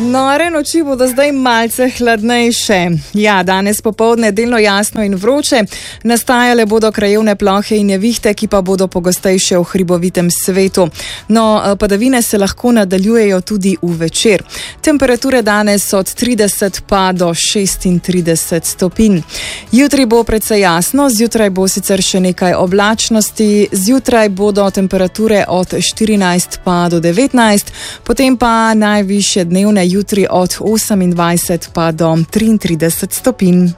Nore noči bodo zdaj malce hladnejše. Ja, danes popoldne delno jasno in vroče. Nastajale bodo krajevne plohe in nevihte, ki pa bodo pogostejše v hribovitem svetu. No, padavine se lahko nadaljujejo tudi v večer. Temperature danes od 30 pa do 36 stopinj. Jutri bo precej jasno, zjutraj bo sicer še nekaj oblačnosti, zjutraj bodo temperature od 14 pa do 19, potem pa najvišje dnevne jutri od 28 pa do 33 stopinj.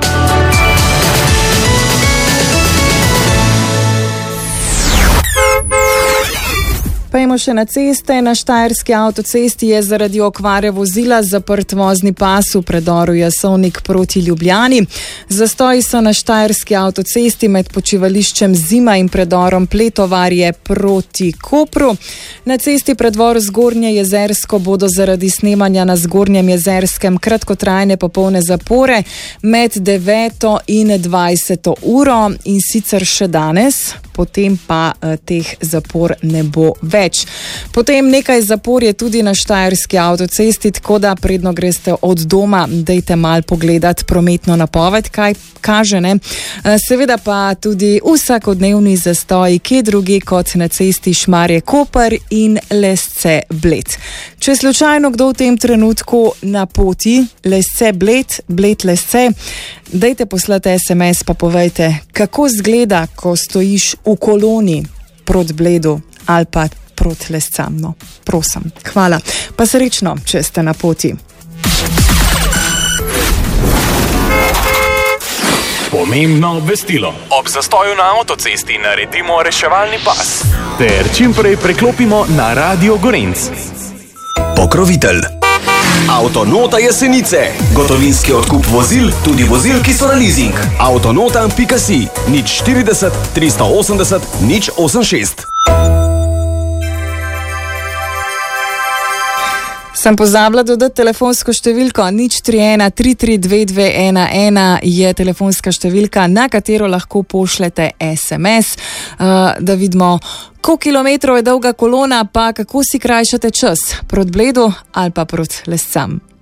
Pejmo še na ceste. Na štajerski avtocesti je zaradi okvare vozila zaprt vozni pas v predoru Jasovnik proti Ljubljani. Zastoji so na štajerski avtocesti med počivališčem Zima in predorom Pletovarje proti Kopru. Na cesti predvor Zgornje Jezersko bodo zaradi snemanja na Zgornjem Jezerskem kratkotrajne popolne zapore med 9 in 20 uro in sicer še danes, potem pa teh zapor ne bo več. Potem nekaj zapor je tudi na štajerski avtocesti, tako da predno greste od doma, dajte mal pogledati prometno napoved, kaj kaže, ne? Seveda pa tudi vsakodnevni zastoji, kje drugi kot na cesti Šmarje-Koper in Lesce-Bled. Če slučajno kdo v tem trenutku na poti Lesce-Bled, Bled-Lesce, dajte poslati SMS pa povejte, kako zgleda, ko stojiš v koloni proti Bledu ali pa proti Lescam. No, prosim. Hvala. Pa srečno, če ste na poti. Pomembno obvestilo. Ob zastoju na avtocesti naredimo reševalni pas ter čim prej preklopimo na Radio Gorenc. Pokrovitelj Avtonota Jesenice. Gotovinski odkup vozil, tudi vozil, ki so na leasing. Avtonota.si 040 380 086. Sem pozabila dodati telefonsko številko 031 332 211 je telefonska številka, na katero lahko pošljete SMS, da vidimo, koliko kilometrov je dolga kolona, pa kako si krajšate čas, proti Bledu ali pa proti Lescam.